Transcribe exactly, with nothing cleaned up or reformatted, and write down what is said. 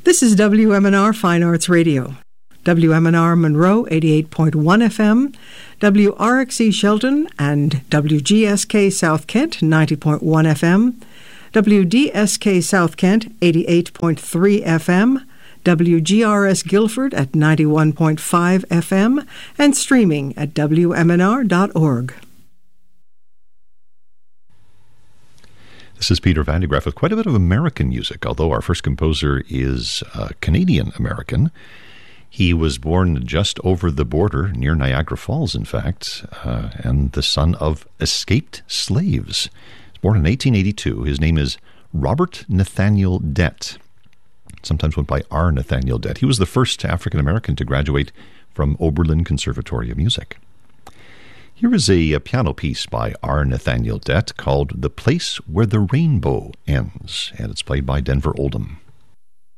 This is W M N R Fine Arts Radio. W M N R Monroe, eighty-eight point one F M, W R X E Shelton and W G S K South Kent, ninety point one F M, W D S K South Kent, eighty-eight point three F M, W G R S Guilford at ninety-one point five F M, and streaming at W M N R dot org. This is Peter Van de Graaff with quite a bit of American music, although our first composer is uh, Canadian-American. He was born just over the border, near Niagara Falls, in fact, uh, and the son of escaped slaves. He was born in eighteen eighty-two. His name is Robert Nathaniel Dett. Sometimes went by R. Nathaniel Dett. He was the first African-American to graduate from Oberlin Conservatory of Music. Here is a, a piano piece by R. Nathaniel Dett called The Place Where the Rainbow Ends, and it's played by Denver Oldham.